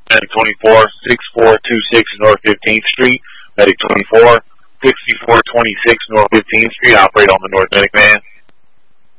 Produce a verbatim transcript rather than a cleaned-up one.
Medic twenty-four, six four two six North fifteenth Street. Medic twenty-four, sixty-four twenty-six North fifteenth Street. Operate on the North Medic van.